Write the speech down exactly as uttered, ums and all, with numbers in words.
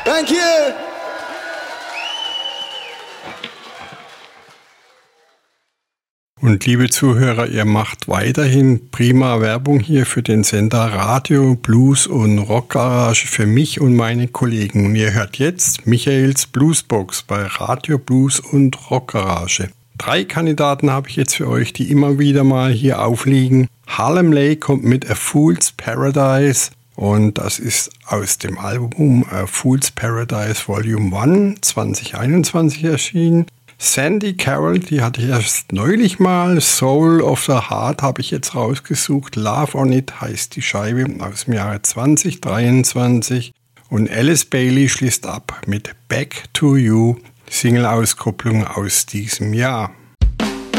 Thank you. Und liebe Zuhörer, ihr macht weiterhin prima Werbung hier für den Sender Radio, Blues und Rockgarage für mich und meine Kollegen. Und ihr hört jetzt Michaels Bluesbox bei Radio, Blues und Rockgarage. Drei Kandidaten habe ich jetzt für euch, die immer wieder mal hier aufliegen. Harlem Lake kommt mit A Fool's Paradise und das ist aus dem Album A Fool's Paradise Volume eins zwanzig einundzwanzig erschienen. Sandy Carroll, die hatte ich erst neulich mal. Soul of the Heart habe ich jetzt rausgesucht. Love on It heißt die Scheibe aus dem Jahre zwanzig dreiundzwanzig. Und Alice Bailey schließt ab mit Back to You, Single-Auskopplung aus diesem Jahr.